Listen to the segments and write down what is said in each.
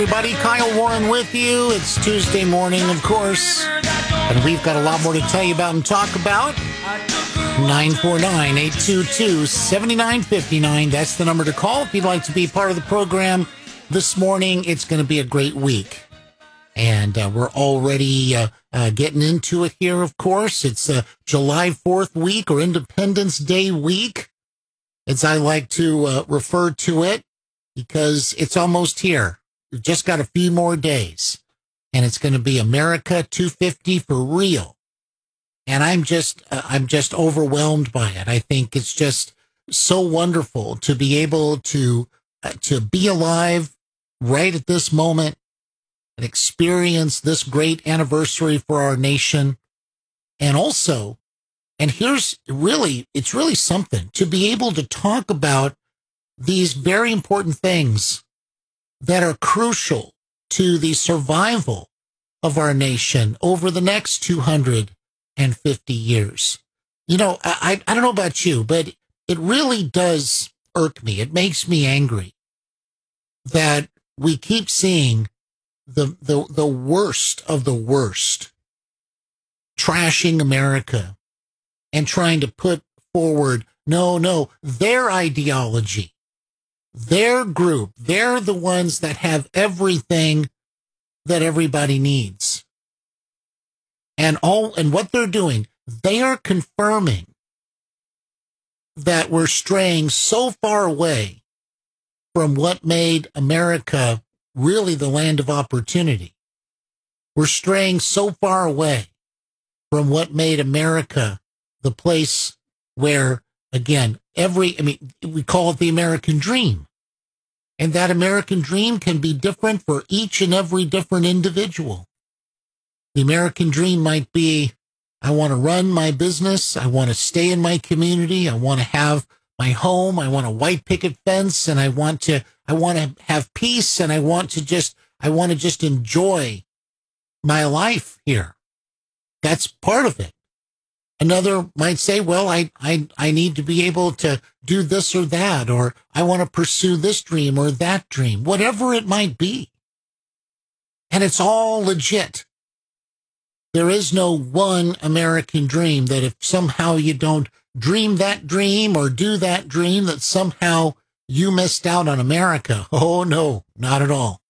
Everybody, Kyle Warren with you. It's Tuesday morning, of course, and we've got a lot more to tell you about and talk about. 949-822-7959. That's the number to call if you'd like to be part of the program this morning. It's going to be a great week, and we're already getting into it here, of course. It's July 4th week, or Independence Day week, as I like to refer to it, because it's almost here. We've just got a few more days, and it's going to be America 250 for real. And I'm just overwhelmed by it. I think it's just so wonderful to be able to be alive right at this moment and experience this great anniversary for our nation. And also, and it's really something to be able to talk about these very important things that are crucial to the survival of our nation over the next 250 years. You know, I don't know about you, but it really does irk me. It makes me angry that we keep seeing the worst of the worst trashing America and trying to put forward, their ideology, their group, they're the ones that have everything that everybody needs. And what they're doing, they are confirming that we're straying so far away from what made America really the land of opportunity. We're straying so far away from what made America the place where, again, we call it the American dream. And that American dream can be different for each and every different individual. The American dream might be, I want to run my business. I want to stay in my community. I want to have my home. I want a white picket fence, and I want to have peace, and I want to just enjoy my life here. That's part of it. Another might say, well, I need to be able to do this or that, or I want to pursue this dream or that dream, whatever it might be. And it's all legit. There is no one American dream that if somehow you don't dream that dream or do that dream, that somehow you missed out on America. Oh, no, not at all.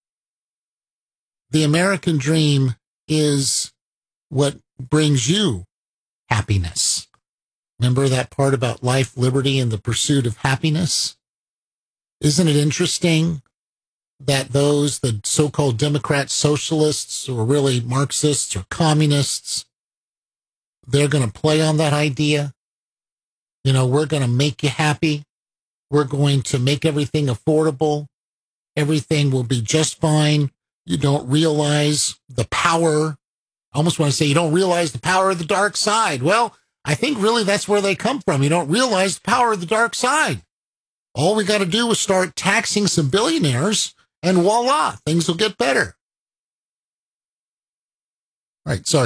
The American dream is what brings you happiness. Remember that part about life, liberty, and the pursuit of happiness? Isn't it interesting that the so-called Democrat socialists, or really Marxists or communists, they're going to play on that idea? You know, we're going to make you happy. We're going to make everything affordable. Everything will be just fine. You don't realize the power. I almost want to say you don't realize the power of the dark side. Well, I think really that's where they come from. You don't realize the power of the dark side. All we got to do is start taxing some billionaires, and voila, things will get better. All right, sorry.